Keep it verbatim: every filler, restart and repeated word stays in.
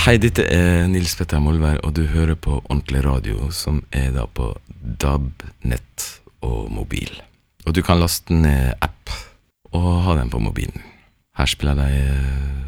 Hei, dette er Nils Petter Molvær, og du hører på Ordentlig Radio, som er da på D A B, nett og mobil. Og du kan laste ned app og ha den på mobilen. Her spiller de